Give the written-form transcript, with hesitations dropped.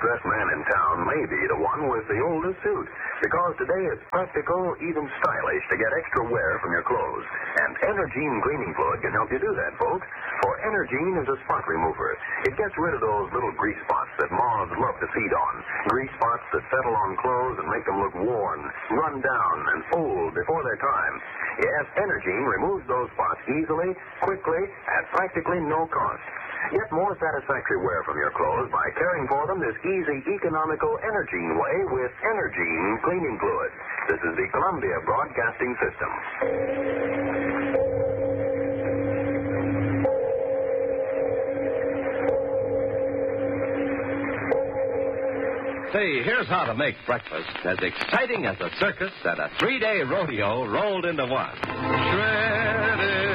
dressed man in town may be the one with the oldest suit, because today it's practical, even stylish, to get extra wear from your clothes. And Energine cleaning fluid can help you do that, folks. For Energine is a spot remover. It gets rid of those little grease spots that moths love to feed on. Grease spots that settle on clothes and make them look worn, run down, and old before their time. Yes, Energine removes those spots easily, quickly, at practically no cost. Get more satisfactory wear from your clothes by caring for them this easy, economical Energine way with Energine cleaning fluid. This is the Columbia Broadcasting System. Say, here's how to make breakfast as exciting as a circus and a 3-day rodeo rolled into one. Shredded